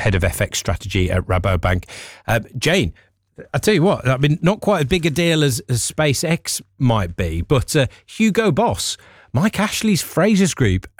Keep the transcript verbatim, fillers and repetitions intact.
head of F X strategy at Rabobank. Uh, Jane, I tell you what, I mean, not quite as big a deal as, as SpaceX might be, but uh, Hugo Boss, Mike Ashley's Frasers Group,